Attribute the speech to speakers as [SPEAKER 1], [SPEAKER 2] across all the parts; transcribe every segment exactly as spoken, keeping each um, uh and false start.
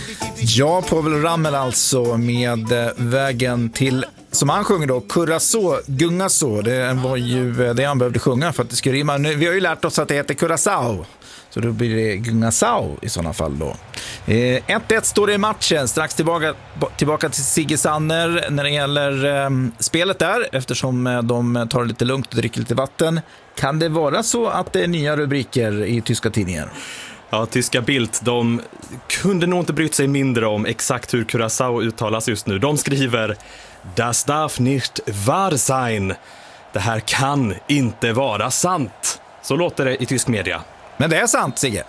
[SPEAKER 1] Ja, Povel Ramel alltså med vägen till, som han sjunger då, Curaçao, Gunga så. Det var ju det han behövde sjunga för att det skulle rimma. Nu, vi har ju lärt oss att det heter Curaçao, så då blir det Gunga-sao i sådana fall då. Eh, ett ett står det i matchen. Strax tillbaka, tillbaka till Sigge Sanner när det gäller eh, spelet där, eftersom eh, de tar det lite lugnt och dricker lite vatten. Kan det vara så att det är nya rubriker i tyska tidningar?
[SPEAKER 2] Ja, tyska Bild, de kunde nog inte brytt sig mindre om exakt hur Curaçao uttalas just nu. De skriver Das darf nicht wahr sein. Det här kan inte vara sant. Så låter det i tysk media.
[SPEAKER 1] Men det är sant, Sigge.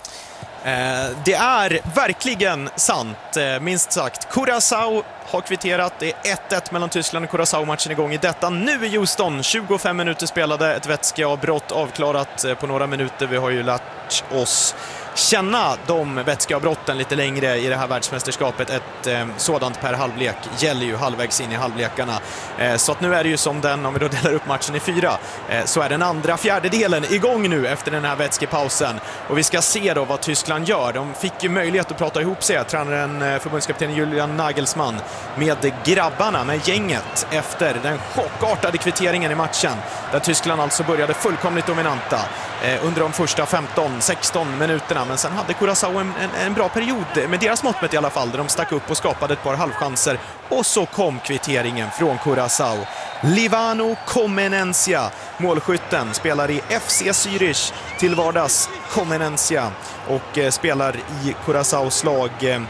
[SPEAKER 3] Eh, det är verkligen sant, eh, minst sagt. Curaçao har kvitterat. Det är ett ett mellan Tyskland och Curaçao. Matchen igång i detta nu i Houston. tjugofem minuter spelade, ett vätskeavbrott avklarat eh, på några minuter. Vi har ju lärt oss känna de vätskeavbrotten lite längre i det här världsmästerskapet. Ett eh, sådant per halvlek gäller ju halvvägs in i halvlekarna. Eh, så att nu är det ju som den, om vi då delar upp matchen i fyra, eh, så är den andra fjärdedelen igång nu efter den här vätskepausen. Och vi ska se då vad Tyskland gör. De fick ju möjlighet att prata ihop sig, tränaren, eh, förbundskapten Julian Nagelsmann, med grabbarna, med gänget efter den chockartade kvitteringen i matchen. Där Tyskland alltså började fullkomligt dominanta eh, under de första femton sexton minuterna. Men sen hade Curaçao en, en, en bra period, med deras mått mätt i alla fall, där de stack upp och skapade ett par halvchanser. Och så kom kvitteringen från Curaçao. Livano Comenencia, målskytten, spelar i F C Zürich till vardags. Comenencia och eh, spelar i Curaçaos lag eh,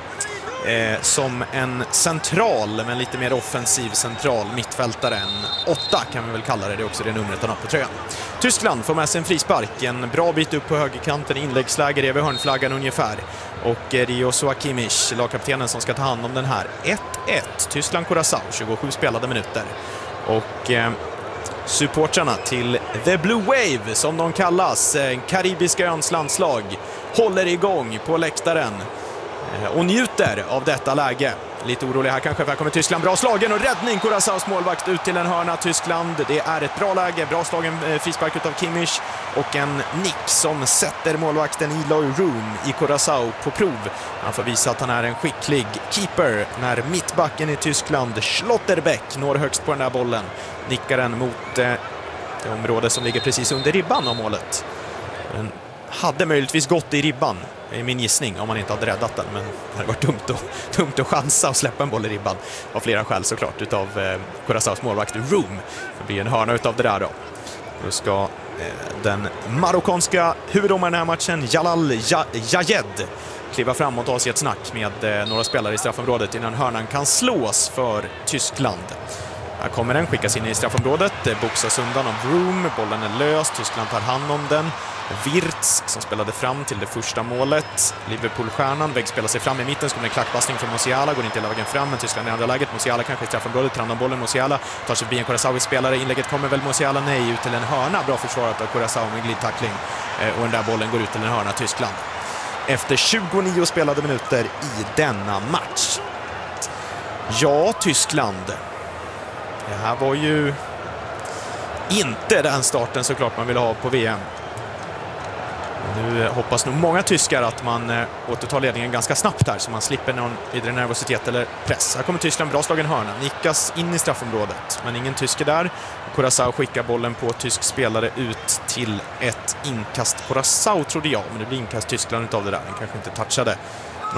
[SPEAKER 3] Eh, som en central, men lite mer offensiv central mittfältare. En åtta kan vi väl kalla det, det är också det numret han har på tröjan. Tyskland får med sig en frispark, en bra bit upp på högerkanten, inläggsläge över hörnflaggan ungefär. Och eh, Joshua Kimmich, lagkaptenen, som ska ta hand om den här. ett ett, Tyskland-Curaçao, tjugosju spelade minuter. Och eh, supportrarna till The Blue Wave, som de kallas, eh, karibiska öns landslag, håller igång på läktaren och njuter av detta läge. Lite orolig här kanske, för här kommer Tyskland. Bra slagen och räddning. Curaçaos målvakt ut till en hörna. Tyskland, det är ett bra läge. Bra slagen frispark utav Kimmich och en nick som sätter målvakten Eloy Room i Curaçao på prov. Han får visa att han är en skicklig keeper när mittbacken i Tyskland, Schlotterbeck, når högst på den där bollen. Nickar den mot eh, det område som ligger precis under ribban av målet. Den hade möjligtvis gått i ribban, är min gissning, om man inte hade räddat den. Men det hade varit dumt att, dumt att chansa och släppa en boll i ribban. Av flera skäl såklart, utav eh, Curaçaos målvakt Room. Det blir en hörna utav det där då. Då ska eh, den marockanska huvuddomaren i den här matchen, Jalal Jayed, kliva fram och ta sig ett snack med eh, några spelare i straffområdet innan hörnan kan slås för Tyskland. Här kommer den, skickas in i straffområdet, boxas undan av Room, bollen är lös, Tyskland tar hand om den. Wirtz som spelade fram till det första målet. Liverpool-stjärnan vägspelar sig fram i mitten, så kommer en klackpassning från Musiala, går inte hela vägen fram, men Tyskland i andra läget. Musiala kanske i straffområdet, tar hand om bollen, Musiala tar sig förbi en Curaçao-spelare, inlägget kommer väl, Musiala nej, ut till en hörna, bra försvarat av Curaçao med glidtackling, och den där bollen går ut till en hörna, Tyskland. Efter tjugonio spelade minuter i denna match. Ja, Tyskland. Det här var ju inte den starten såklart man vill ha på V M. Nu hoppas nog många tyskar att man eh, återtar ledningen ganska snabbt här, så man slipper någon vidare nervositet eller press. Här kommer Tyskland, bra slagen hörna, nickas in i straffområdet, men ingen tysker där. Curaçao skickar bollen på tysk spelare ut till ett inkast. Curaçao trodde jag, men det blir inkast Tyskland utav det där. Den kanske inte touchade